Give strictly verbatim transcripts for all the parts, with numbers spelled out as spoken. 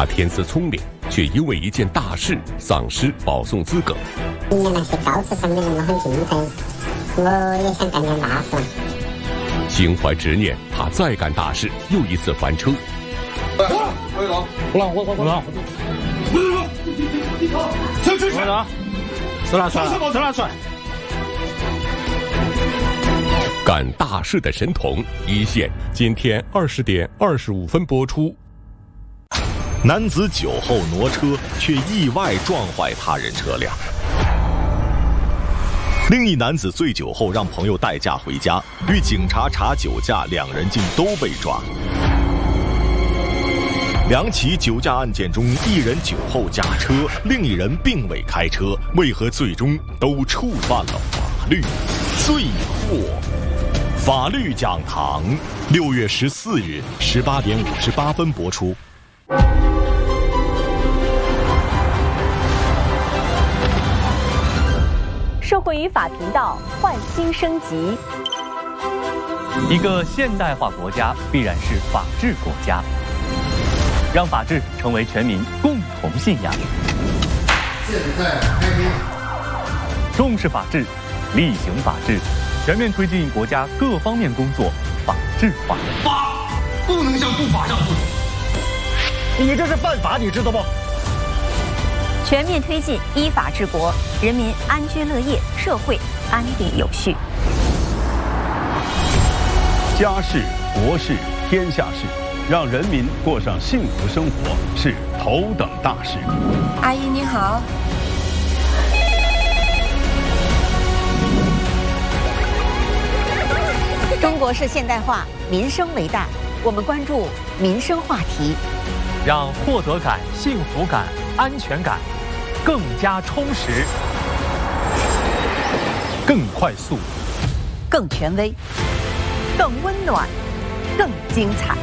他天资聪明，却因为一件大事丧失保送资格。 今年那些高智商的人都很敬佩，我也想干点大事。 心怀执念，他再干大事，又一次翻车。 回来，回来，回来，回来，出去！回来，出来，出来，出来，出来！ 干大事的神童一线，今天二十点二十五分播出。 男子酒后挪车，却意外撞坏他人车辆。另一男子醉酒后让朋友代驾回家，遇警察查酒驾，两人竟都被抓。两起酒驾案件中，一人酒后驾车，另一人并未开车，为何最终都触犯了法律？罪祸。法律讲堂，六月十四日十八点五十八分播出。 社会与法频道焕新升级。 一个现代化国家必然是法治国家，让法治成为全民共同信仰。 现在开庭。 重视法治，厉行法治，全面推进国家各方面工作法治化。 法不能向不法让步。 你这是犯法，你知道不？ 全面推进依法治国，人民安居乐业，社会安定有序。 家事、国事、天下事，让人民过上幸福生活是头等大事。 阿姨您好。 中国式现代化，民生为大，我们关注民生话题， 让获得感、幸福感、安全感更加充实、 更快速、 更权威、更温暖、更精彩。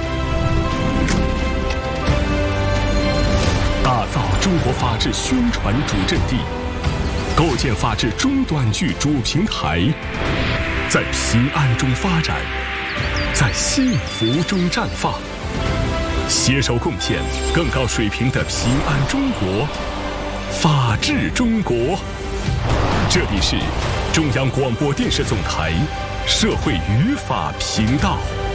打造中国法治宣传主阵地，构建法治中短剧主平台，在平安中发展，在幸福中绽放，携手贡献更高水平的平安中国。法治中国，这里是中央广播电视总台社会与法频道。